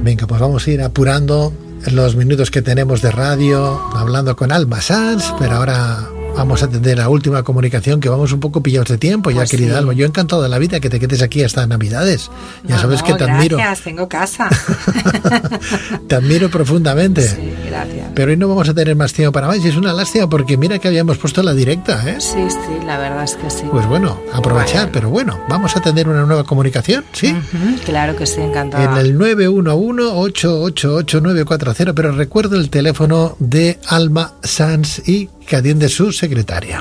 Venga, pues vamos a ir apurando los minutos que tenemos de radio, hablando con Alma Sanz, pero ahora vamos a atender la última comunicación, que vamos un poco pillados de tiempo ya, pues querida sí. Alma. Yo encantado de la vida que te quedes aquí hasta Navidades. Ya sabes que te admiro. Gracias, tengo casa. Te admiro profundamente. Sí, gracias. Pero hoy no vamos a tener más tiempo para más y es una lástima porque mira que habíamos puesto la directa, ¿eh? Sí, la verdad es que sí. Pues bueno, aprovechar, pero bueno, vamos a tener una nueva comunicación, ¿sí? Claro que sí, encantada. En el 911-888-940, pero recuerdo el teléfono de Alma Sanz y que atiende su secretaria.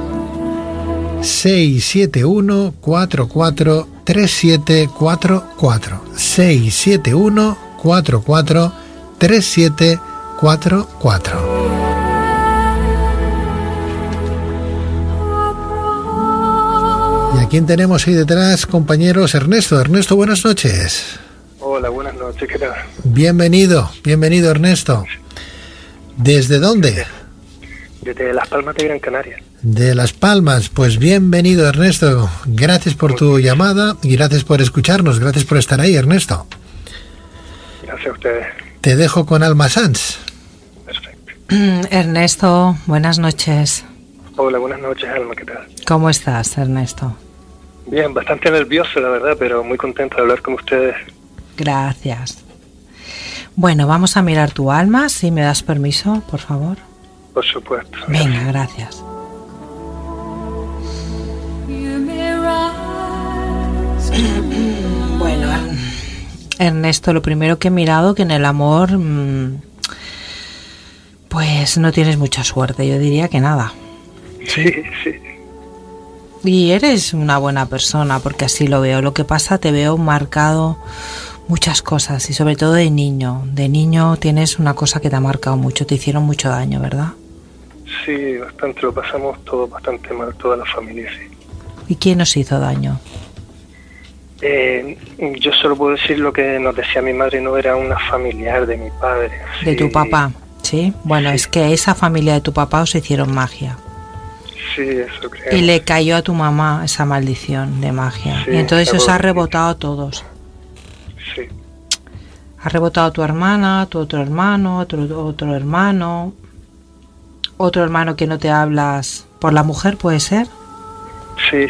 671-44-3744. 671-44-3744. ¿Y a quién tenemos ahí detrás, compañeros? Ernesto, buenas noches. Hola, buenas noches, ¿qué tal? Bienvenido Ernesto. ¿Desde dónde? Desde Las Palmas de Gran Canaria. De Las Palmas, pues bienvenido Ernesto. Gracias por tu llamada y gracias por escucharnos, gracias por estar ahí, Ernesto. Gracias a ustedes. Te dejo con Alma Sanz. Perfecto. Ernesto, buenas noches. Hola, buenas noches, Alma, ¿qué tal? ¿Cómo estás, Ernesto? Bien, bastante nervioso, la verdad, pero muy contento de hablar con ustedes. Gracias. Bueno, vamos a mirar tu alma, si me das permiso, por favor. Por supuesto. Venga, gracias. Bueno, Ernesto, lo primero que he mirado que en el amor, pues no tienes mucha suerte, yo diría que nada. Sí. Y eres una buena persona, porque así lo veo. Lo que pasa, te veo marcado muchas cosas y sobre todo de niño. De niño tienes una cosa que te ha marcado mucho, te hicieron mucho daño, ¿verdad? Sí, bastante, lo pasamos todo bastante mal, toda la familia, sí. ¿Y quién nos hizo daño? Yo solo puedo decir lo que nos decía mi madre, no era una familiar de mi padre. Sí. ¿De tu papá? Sí. Bueno, sí. Es que esa familia de tu papá os hicieron magia. Sí, eso creo. Y le cayó a tu mamá esa maldición de magia. Sí, y entonces os ha rebotado a todos. Sí. Ha rebotado a tu hermana, tu otro hermano, otro hermano... Otro hermano que no te hablas por la mujer, ¿puede ser? Sí.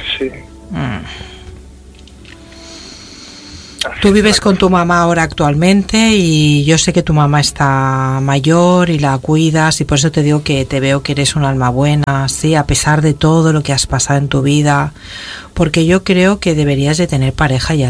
Tú vives con tu mamá ahora actualmente y yo sé que tu mamá está mayor y la cuidas y por eso te digo que te veo que eres un alma buena, sí, a pesar de todo lo que has pasado en tu vida, porque yo creo que deberías de tener pareja ya.